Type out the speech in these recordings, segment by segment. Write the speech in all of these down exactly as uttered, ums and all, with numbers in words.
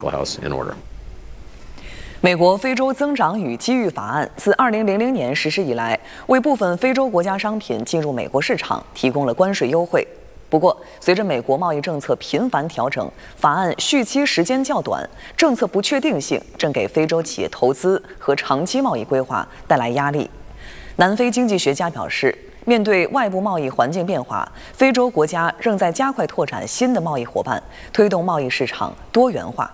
House in order. 美国非洲增长与机遇法案自二零零零年实施以来，为部分非洲国家商品进入美国市场提供了关税优惠。不过，随着美国贸易政策频繁调整，法案续期时间较短，政策不确定性正给非洲企业投资和长期贸易规划带来压力。南非经济学家表示，面对外部贸易环境变化，非洲国家仍在加快拓展新的贸易伙伴，推动贸易市场多元化。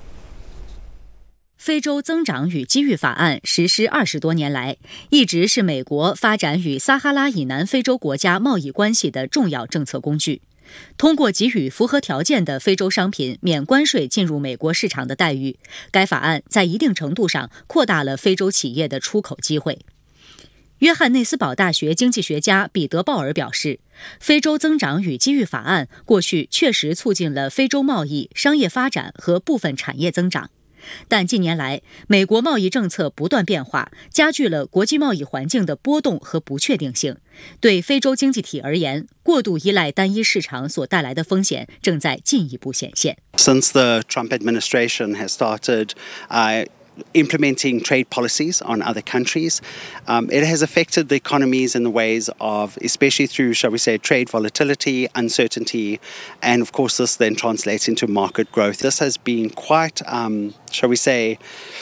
非洲增长与机遇法案实施二十多年来，一直是美国发展与撒哈拉以南非洲国家贸易关系的重要政策工具。通过给予符合条件的非洲商品免关税进入美国市场的待遇，该法案在一定程度上扩大了非洲企业的出口机会。约翰内斯堡大学经济学家彼得·鲍尔表示，非洲增长与机遇法案过去确实促进了非洲贸易、商业发展和部分产业增长。但近年来，美国贸易政策不断变化，加剧了国际贸易环境的波动和不确定性。对非洲经济体而言，过度依赖单一市场所带来的风险正在进一步显现。 Since the Trump administration has started, uh, implementing trade policies on other countries, um, it has affected the economies in the ways of, especially through, shall we say, trade volatility, uncertainty, and of course this then translates into market growth. This has been quite, um, shall we say,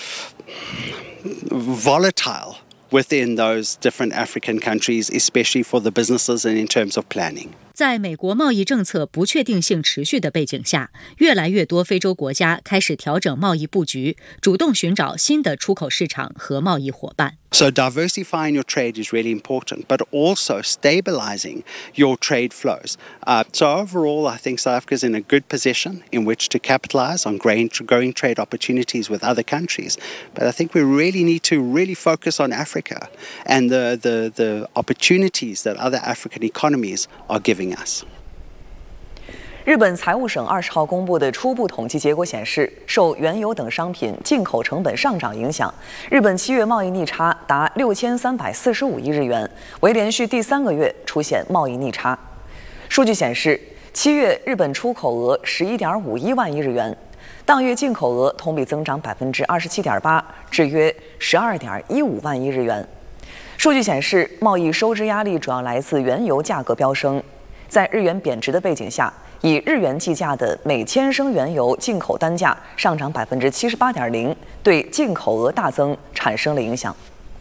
volatile within those different African countries, especially for the businesses and in terms of planning. 在美国贸易政策不确定性持续的背景下，越来越多非洲国家开始调整贸易布局，主动寻找新的出口市场和贸易伙伴。 So diversifying your trade is really important, but also stabilizing your trade flows. Uh, so overall, I think South Africa is in a good position in which to capitalize on growing, growing trade opportunities with other countries. But I think we really need to really focus on Africa and the, the, the opportunities that other African economies are giving us. 日本财务省二十号公布的初步统计结果显示，受原油等商品进口成本上涨影响，日本七月贸易逆差达六千三百四十五亿日元，为连续第三个月出现贸易逆差。数据显示，七月日本出口额十一点五一万亿日元，当月进口额同比增长百分之二十七点八，至约十二点一五万亿日元。数据显示，贸易收支压力主要来自原油价格飙升，在日元贬值的背景下，以日元计价的每千升原油进口单价上涨百分之七十八点零，对进口额大增产生了影响。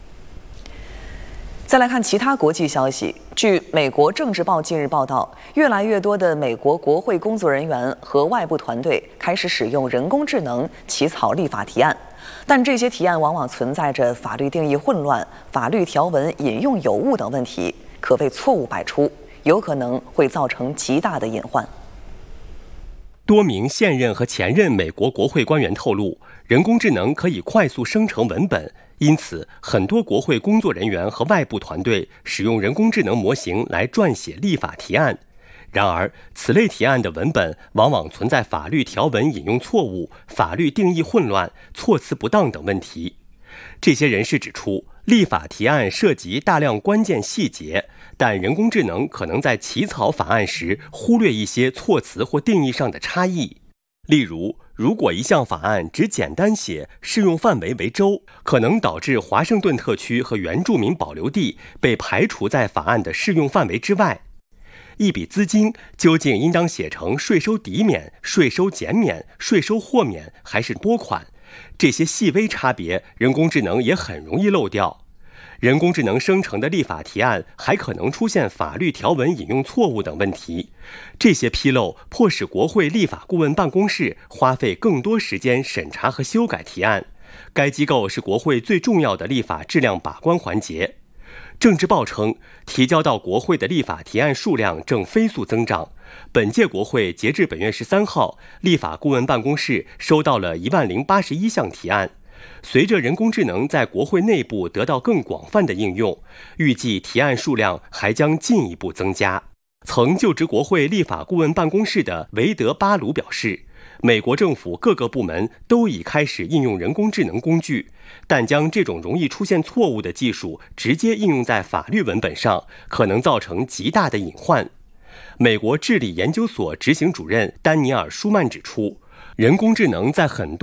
再来看其他国际消息，据美国政治报近日报道，越来越多的美国国会工作人员和外部团队开始使用人工智能起草立法提案，但这些提案往往存在着法律定义混乱、法律条文引用有误等问题，可谓错误百出，有可能会造成极大的隐患。 多名现任和前任美国国会官员透露，人工智能可以快速生成文本，因此很多国会工作人员和外部团队使用人工智能模型来撰写立法提案。然而，此类提案的文本往往存在法律条文引用错误、法律定义混乱、措辞不当等问题。这些人士指出，立法提案涉及大量关键细节，但人工智能可能在起草法案时忽略一些措辞或定义上的差异。例如，如果一项法案只简单写适用范围为州，可能导致华盛顿特区和原住民保留地被排除在法案的适用范围之外。一笔资金究竟应当写成税收抵免、税收减免、税收豁免还是拨款？这些细微差别，人工智能也很容易漏掉。人工智能生成的立法提案还可能出现法律条文引用错误等问题。这些纰漏迫使国会立法顾问办公室花费更多时间审查和修改提案。该机构是国会最重要的立法质量把关环节。政治报称，提交到国会的立法提案数量正飞速增长。本届国会截至本月十三号，立法顾问办公室收到了一万零八十一项提案。随着人工智能在国会内部得到更广泛的应用，预计提案数量还将进一步增加。曾就职国会立法顾问办公室的维德巴鲁表示，美国政府各个部门都已开始应用人工智能工具，但将这种容易出现错误的技术直接应用在法律文本上，可能造成极大的隐患。美国治理研究所执行主任丹尼尔·舒曼指出， 人工智能在很多